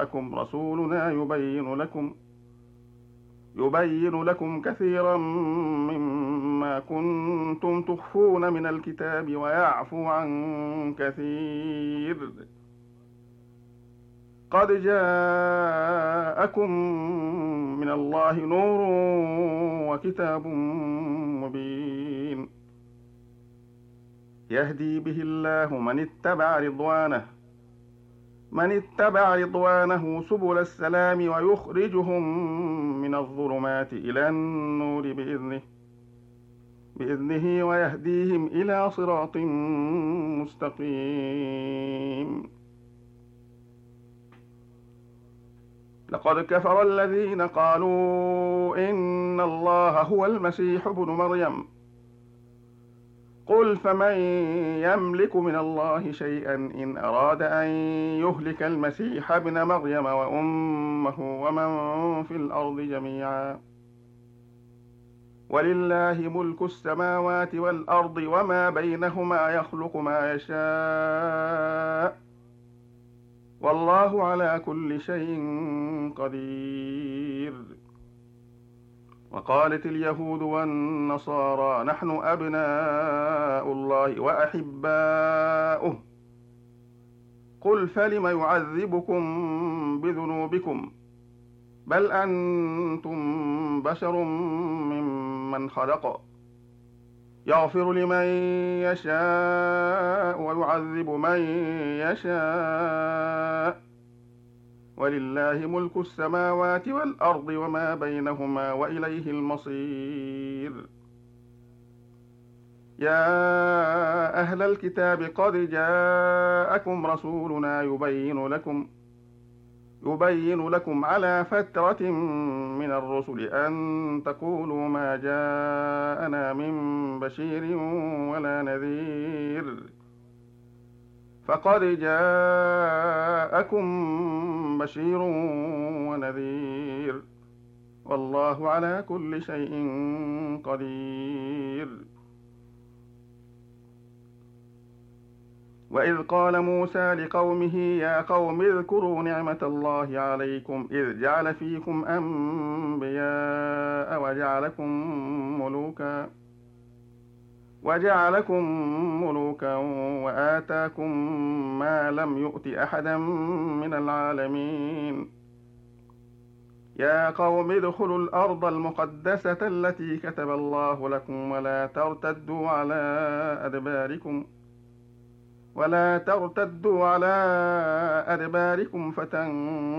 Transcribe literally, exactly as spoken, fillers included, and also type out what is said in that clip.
جاءكم رسولنا يبين لكم يبين لكم كثيرا مما كنتم تخفون من الكتاب ويعفو عن كثير. قد جاءكم من الله نور وكتاب مبين يهدي به الله من اتبع رضوانه من اتبع رضوانه سبل السلام ويخرجهم من الظلمات إلى النور بإذنه بإذنه ويهديهم إلى صراط مستقيم. لقد كفر الذين قالوا إن الله هو المسيح ابن مريم قل فمن يملك من الله شيئا إن أراد أن يهلك المسيح ابن مريم وأمه ومن في الأرض جميعا ولله ملك السماوات والأرض وما بينهما يخلق ما يشاء والله على كل شيء قدير. وقالت اليهود والنصارى نحن أبناء الله وأحباؤه قل فلم يعذبكم بذنوبكم بل أنتم بشر ممن خلق يغفر لمن يشاء ويعذب من يشاء ولله ملك السماوات والأرض وما بينهما وإليه المصير. يا أهل الكتاب قد جاءكم رسولنا يبين لكم يبين لكم على فترة من الرسل أن تقولوا ما جاءنا من بشير ولا نذير فقد جاءكم بشير ونذير والله على كل شيء قدير. وإذ قال موسى لقومه يا قوم اذكروا نعمة الله عليكم إذ جعل فيكم أنبياء وجعلكم ملوكا وجعلكم ملوكا وآتاكم ما لم يؤت أحدا من العالمين. يا قوم ادخلوا الأرض المقدسة التي كتب الله لكم ولا ترتدوا على أدباركم ولا ترتدوا على أدباركم فتنقلبوا